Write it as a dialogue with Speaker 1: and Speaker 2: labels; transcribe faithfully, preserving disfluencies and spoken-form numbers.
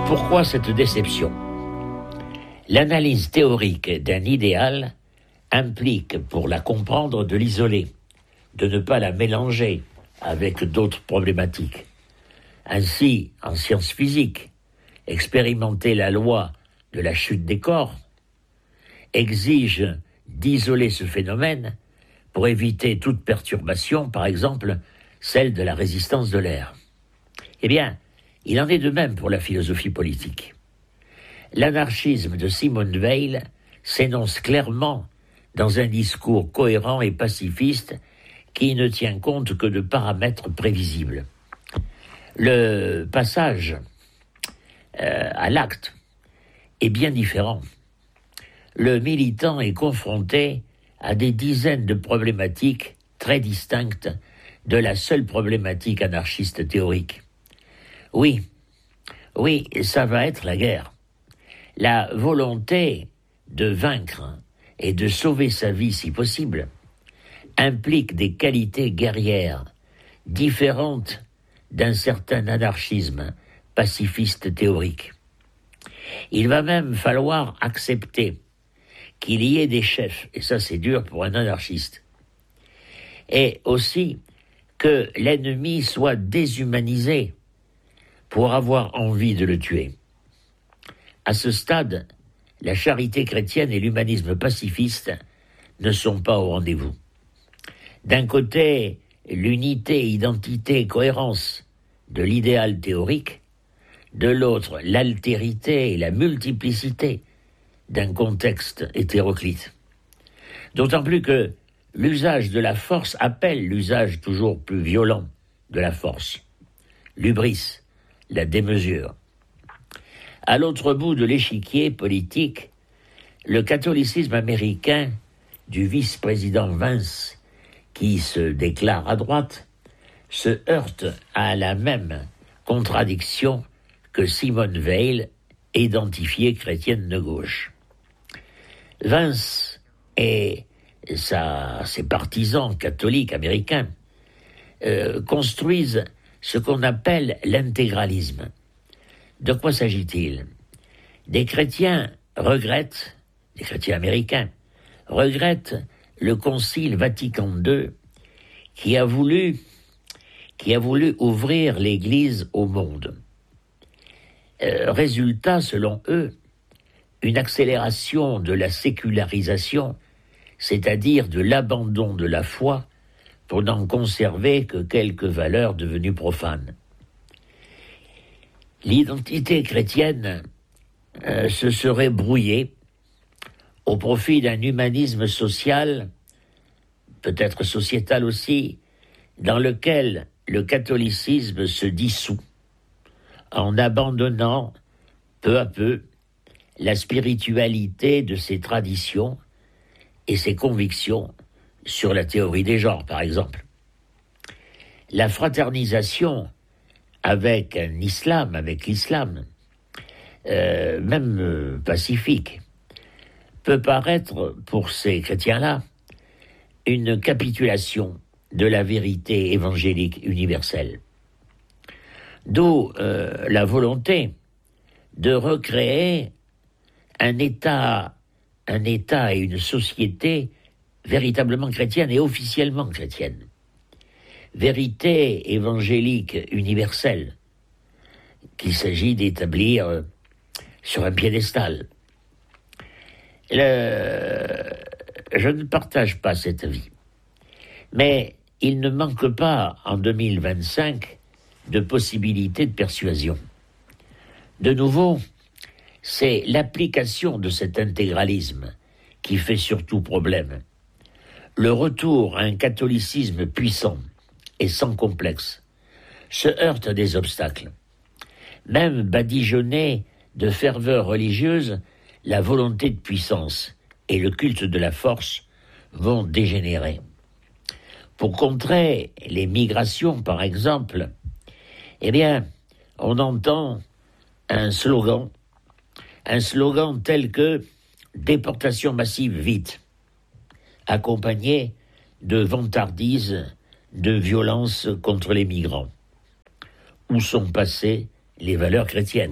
Speaker 1: Pourquoi cette déception ? L'analyse théorique d'un idéal implique, pour la comprendre, de l'isoler, de ne pas la mélanger avec d'autres problématiques. Ainsi, en sciences physiques, expérimenter la loi de la chute des corps exige d'isoler ce phénomène pour éviter toute perturbation, par exemple celle de la résistance de l'air. Eh bien, il en est de même pour la philosophie politique. L'anarchisme de Simone Weil s'énonce clairement dans un discours cohérent et pacifiste qui ne tient compte que de paramètres prévisibles. Le passage euh, à l'acte est bien différent. Le militant est confronté à des dizaines de problématiques très distinctes de la seule problématique anarchiste théorique. Oui, oui, ça va être la guerre. La volonté de vaincre et de sauver sa vie si possible implique des qualités guerrières différentes d'un certain anarchisme pacifiste théorique. Il va même falloir accepter qu'il y ait des chefs, et ça c'est dur pour un anarchiste, et aussi que l'ennemi soit déshumanisé pour avoir envie de le tuer. À ce stade, la charité chrétienne et l'humanisme pacifiste ne sont pas au rendez-vous. D'un côté, l'unité, identité, cohérence de l'idéal théorique, de l'autre, l'altérité et la multiplicité d'un contexte hétéroclite. D'autant plus que l'usage de la force appelle l'usage toujours plus violent de la force. L'hubris, la démesure. À l'autre bout de l'échiquier politique, le catholicisme américain du vice-président Vance, qui se déclare à droite, se heurte à la même contradiction que Simone Weil, identifiée chrétienne de gauche. Vance et sa, ses partisans catholiques américains euh, construisent ce qu'on appelle l'intégralisme. De quoi s'agit-il ? Des chrétiens regrettent, des chrétiens américains, regrettent le Concile Vatican deux qui a voulu, qui a voulu ouvrir l'Église au monde. Euh, résultat, selon eux, une accélération de la sécularisation, c'est-à-dire de l'abandon de la foi pour n'en conserver que quelques valeurs devenues profanes. L'identité chrétienne euh, se serait brouillée au profit d'un humanisme social, peut-être sociétal aussi, dans lequel le catholicisme se dissout en abandonnant peu à peu la spiritualité de ses traditions et ses convictions sur la théorie des genres, par exemple. La fraternisation avec un islam, avec l'islam, euh, même euh, pacifique, peut paraître, pour ces chrétiens-là, une capitulation de la vérité évangélique universelle. D'où euh, la volonté de recréer un État, un État et une société véritablement chrétienne et officiellement chrétienne. Vérité évangélique universelle qu'il s'agit d'établir sur un piédestal. Le... Je ne partage pas cet avis. Mais il ne manque pas, en deux mille vingt-cinq, de possibilités de persuasion. De nouveau, c'est l'application de cet intégralisme qui fait surtout problème. Le retour à un catholicisme puissant et sans complexe se heurte à des obstacles. Même badigeonné de ferveur religieuse, la volonté de puissance et le culte de la force vont dégénérer. Pour contrer les migrations, par exemple, eh bien, on entend un slogan, un slogan tel que « déportation massive vite », accompagné de vantardises de violence contre les migrants. Où sont passées les valeurs chrétiennes ?